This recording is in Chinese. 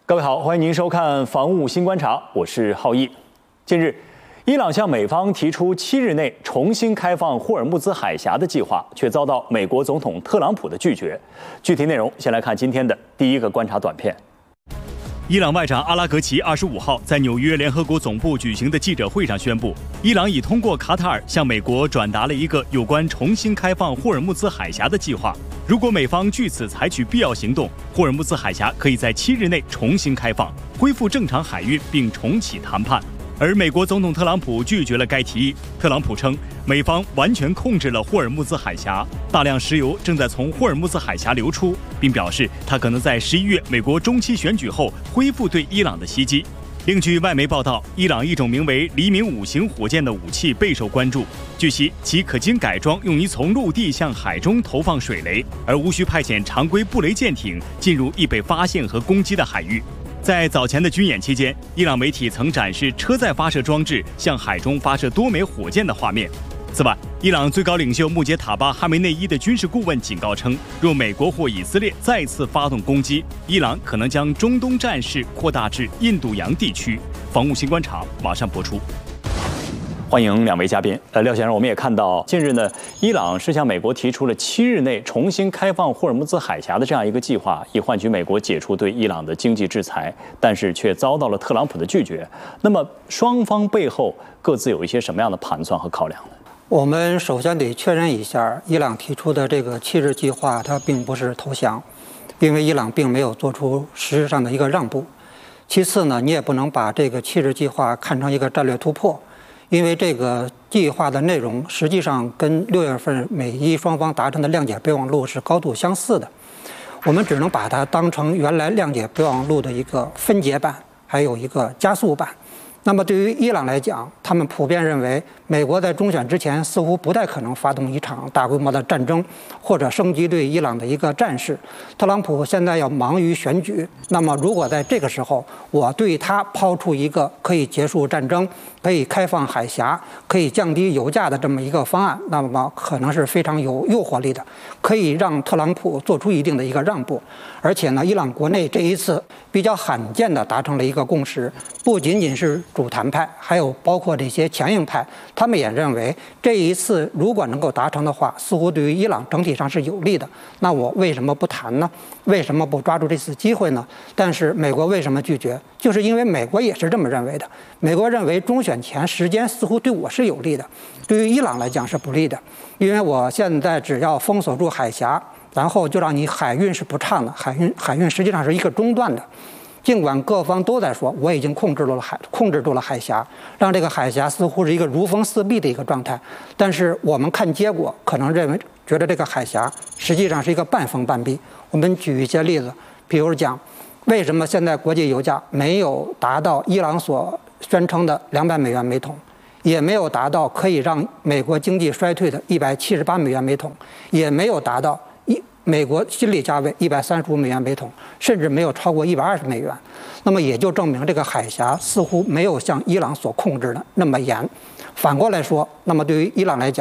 各位好，欢迎您收看《防务新观察》，我是浩毅。近日，伊朗向美方提出7日内重新开放霍尔木兹海峡的计划，却遭到美国总统特朗普的拒绝。具体内容，先来看今天的第一个观察短片。 伊朗外长阿拉格齐25号在纽约联合国总部举行的记者会上宣布，伊朗已通过卡塔尔向美国转达了一个有关重新开放霍尔木兹海峡的计划。如果美方据此采取必要行动，霍尔木兹海峡可以在7日内重新开放，恢复正常海运并重启谈判。而美国总统特朗普拒绝了该提议。特朗普称，美方完全控制了霍尔木兹海峡，大量石油正在从霍尔木兹海峡流出，并表示他可能在11月美国中期选举后恢复对伊朗的袭击。另据外媒报道，伊朗一种名为黎明5型火箭的武器备受关注。据悉，其可经改装用于从陆地向海中投放水雷，而无需派遣常规布雷舰艇进入易被发现和攻击的海域。在早前的军演期间，伊朗媒体曾展示车载发射装置向海中发射多枚火箭的画面。此外，伊朗最高领袖穆杰塔巴·哈梅内伊的军事顾问警告称，若美国或以色列再次发动攻击，伊朗可能将中东战事扩大至印度洋地区。防务新观察马上播出。 欢迎两位嘉宾。廖先生，我们也看到，近日呢，伊朗是向美国提出了7日内重新开放霍尔木兹海峡的这样一个计划，以换取美国解除对伊朗的经济制裁，但是却遭到了特朗普的拒绝。那么，双方背后各自有一些什么样的盘算和考量呢？ 我们首先得确认一下，伊朗提出的这个7日计划，它并不是投降，因为伊朗并没有做出实质上的一个让步。其次呢，你也不能把这个7日计划看成一个战略突破。因为这个计划的内容实际上跟6月份美伊双方达成的谅解备忘录是高度相似的，我们只能把它当成原来谅解备忘录的一个分解版，还有一个加速版。那么对于伊朗来讲，他们普遍认为美国在中选之前似乎不太可能发动一场大规模的战争，或者升级对伊朗的一个战事。特朗普现在要忙于选举，那么如果在这个时候我对他抛出一个可以结束战争、可以开放海峡、可以降低油价的这么一个方案，那么可能是非常有诱惑力的，可以让特朗普做出一定的一个让步。而且呢，伊朗国内这一次比较罕见的达成了一个共识，不仅仅是主谈派，还有包括这些强硬派，他们也认为这一次如果能够达成的话，似乎对于伊朗整体上是有利的。那我为什么不谈呢？为什么不抓住这次机会呢？但是美国为什么拒绝？就是因为美国也是这么认为的。美国认为中选前时间似乎对我是有利的，对于伊朗来讲是不利的，因为我现在只要封锁住海峡，然后就让你海运是不畅的，海运实际上是一个中断的。尽管各方都在说我已经控制住了海峡，让这个海峡似乎是一个如封似闭的一个状态，但是我们看结果，可能觉得这个海峡实际上是一个半封半闭。我们举一些例子，比如讲，为什么现在国际油价没有达到伊朗所宣称的200美元每桶，也没有达到可以让美国经济衰退的178美元每桶，也没有达到美国心理价位135美元每桶，甚至没有超过120美元。那么也就证明这个海峡似乎没有像伊朗所控制的那么严。反过来说，那么对于伊朗来讲，